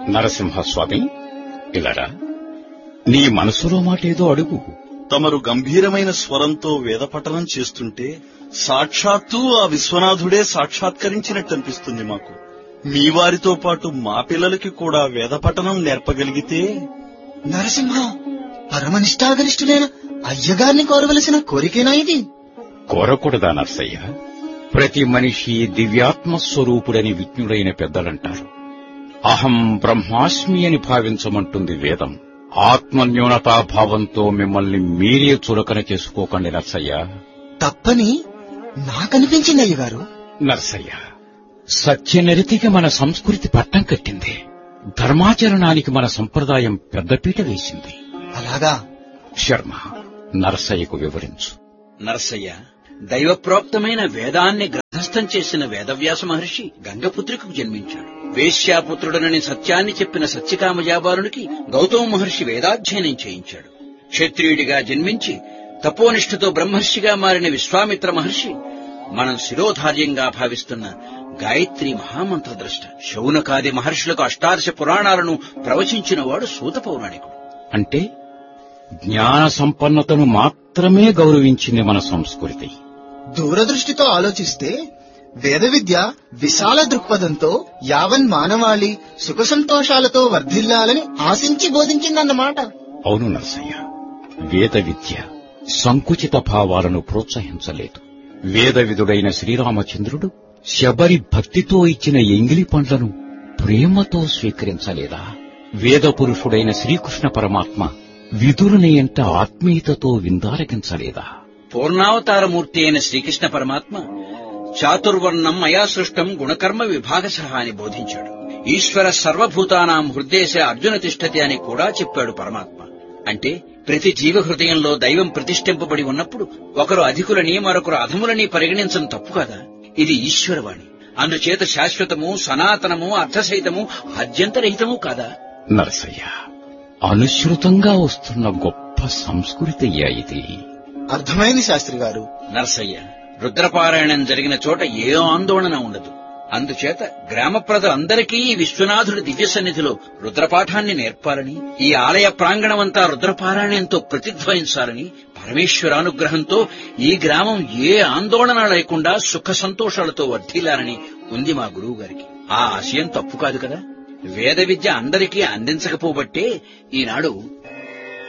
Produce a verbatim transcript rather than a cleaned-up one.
నరసింహస్వామి, ఇలారా, నీ మనసులో మాటేదో అడుగు. తమరు గంభీరమైన స్వరంతో వేదపఠనం చేస్తుంటే సాక్షాత్తు ఆ విశ్వనాథుడే సాక్షాత్కరించినట్టనిపిస్తుంది మాకు. మీ వారితో పాటు మా పిల్లలకి కూడా వేదపఠనం నేర్పగలిగితే. నరసింహం, పరమనిష్టాగరిష్ఠులైన అయ్యగారిని కోరవలసిన కోరికేనా ఇది? కోరకూడదా నర్సయ్య? ప్రతి మనిషి దివ్యాత్మస్వరూపుడని విజ్ఞుడైన పెద్దలంటారు. అహం బ్రహ్మాస్మి అని భావించమంటుంది వేదం. ఆత్మన్యూనతాభావంతో మిమ్మల్ని మీరే చులకన చేసుకోకండి నర్సయ్య. తప్పని నాకనిపించింది అయ్యగారు. నర్సయ్య, సత్యనరితికి మన సంస్కృతి పట్టం కట్టింది. ధర్మాచరణానికి మన సంప్రదాయం పెద్దపీట వేసింది. అలాగా? శర్మ, నరసయ్యకు వివరించు. నరసయ్య, దైవప్రోక్తమైన వేదాన్ని గ్రంథస్థం చేసిన వేదవ్యాస మహర్షి గంగపుత్రికకు జన్మించాడు. వేశ్యాపుత్రుడనని సత్యాన్ని చెప్పిన సత్యకామజాబాలునికి గౌతమ మహర్షి వేదాధ్యయనం చేయించాడు. క్షత్రియుడిగా జన్మించి తపోనిష్ఠతో బ్రహ్మర్షిగా మారిన విశ్వామిత్ర మహర్షి మనం శిరోధార్యంగా భావిస్తున్న గాయత్రి మహామంత్రద్రష్ట. శౌనకాది మహర్షులకు అష్టాదశ పురాణాలను ప్రవచించినవాడు సూత పౌరాణికుడు. అంటే జ్ఞాన సంపన్నతను మాత్రమే గౌరవించింది మన సంస్కృతి. దూరదృష్టితో ఆలోచిస్తే వేద విద్య విశాల దృక్పథంతో యావన్ మానవాళి సుఖ సంతోషాలతో వర్ధిల్లాలని ఆశించి బోధించిందన్నమాట. అవును నరసయ్య, వేద విద్య సంకుచిత భావాలను ప్రోత్సహించలేదు. వేదవిదుడైన శ్రీరామచంద్రుడు శబరి భక్తితో ఇచ్చిన ఎంగిలి పండ్లను ప్రేమతో స్వీకరించలేదా? వేద పురుషుడైన శ్రీకృష్ణ పరమాత్మ విదురుని ఎంట ఆత్మీయతతో విందారగించలేదా? పూర్ణావతారమూర్తి అయిన శ్రీకృష్ణ పరమాత్మ చాతుర్వర్ణం మయా సృష్టం గుణకర్మ విభాగశః అని బోధించాడు. ఈశ్వర సర్వభూతానాం హృదేశ అర్జున తిష్టతి అని కూడా చెప్పాడు పరమాత్మ. అంటే ప్రతి జీవ హృదయంలో దైవం ప్రతిష్ఠింపబడి ఉన్నప్పుడు ఒకరు అధికులని మరొకరు అధములని పరిగణించడం తప్పు కాదా? ఇది ఈశ్వరవాణి. అందుచేత శాశ్వతము, సనాతనము, అర్థసహితము, అద్యంతరహితము కాదా? నరసయ్య, అనుసృతంగా వస్తున్న గొప్ప సంస్కృతి ఇది. అర్థమైంది శాస్త్రి గారు. నరసయ్య, రుద్రపారాయణం జరిగిన చోట ఏ ఆందోళన ఉండదు. అందుచేత గ్రామ ప్రజలందరికీ విశ్వనాథుడి దివ్య సన్నిధిలో రుద్రపాఠాన్ని నేర్పాలని, ఈ ఆలయ ప్రాంగణమంతా రుద్రపారాయణంతో ప్రతిధ్వనించాలని, పరమేశ్వరానుగ్రహంతో ఈ గ్రామం ఏ ఆందోళన లేకుండా సుఖ సంతోషాలతో వర్ధిల్లాలని ఉంది మా గురువు గారికి. ఆ ఆశయం తప్పు కాదు కదా. వేద విద్య అందరికీ అందించకపోబట్టే ఈనాడు